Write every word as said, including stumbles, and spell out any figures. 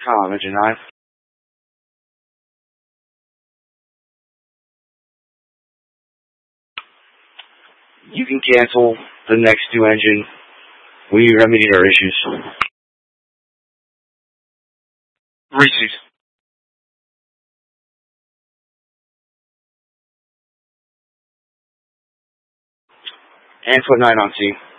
com, engine nine. You can cancel the next two engine. We remedied our issues. Received. And put nine on C.